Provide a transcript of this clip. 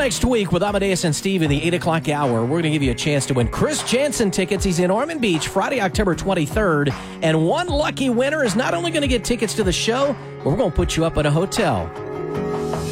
next week with Amadeus and Steve in the 8 o'clock hour. We're going to give you a chance to win Chris Jansen tickets. He's in Ormond Beach Friday, October 23rd. And one lucky winner is not only going to get tickets to the show, but we're going to put you up at a hotel